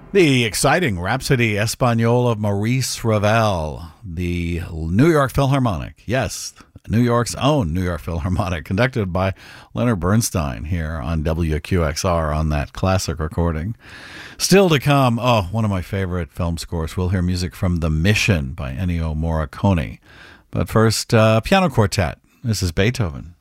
The exciting Rhapsody Espagnole of Maurice Ravel, the New York Philharmonic. Yes, New York's own New York Philharmonic, conducted by Leonard Bernstein here on WQXR on that classic recording. Still to come, one of my favorite film scores. We'll hear music from The Mission by Ennio Morricone. But first, piano quartet. This is Beethoven.